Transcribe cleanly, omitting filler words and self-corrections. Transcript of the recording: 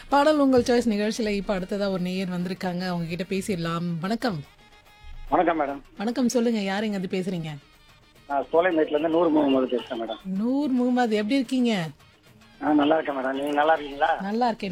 பாடல் உங்கள் சாய்ஸ் நிகழ்ச்சியில இப்ப அடுத்ததா ஒரு நேயர் வந்திருக்காங்க. அவங்க கிட்ட பேசிடலாம். வணக்கம். வணக்கம் மேடம். வணக்கம் சொல்லுங்க. யார் எங்க இருந்து பேசுறீங்க? நான் சோலைமேட்ல இருந்து நூறு முகமது பேசுறேன் மேடம். நூர் முகமது எப்படி இருக்கீங்க? நல்லா இருக்கேன் மேடம். நீங்க நல்லா இருக்கீங்களா? நல்லா இருக்கேன்.